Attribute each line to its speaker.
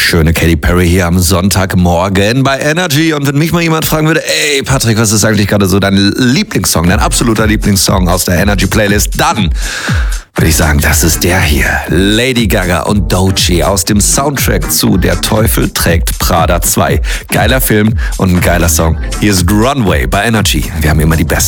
Speaker 1: wunderschöne Katy Perry hier am Sonntagmorgen bei Energy. Und wenn mich mal jemand fragen würde, ey Patrick, was ist eigentlich gerade so dein Lieblingssong, dein absoluter Lieblingssong aus der Energy Playlist, dann würde ich sagen, das ist der hier. Lady Gaga und Doechii aus dem Soundtrack zu Der Teufel trägt Prada 2. Geiler Film und ein geiler Song. Hier ist Runway bei Energy. Wir haben immer die besten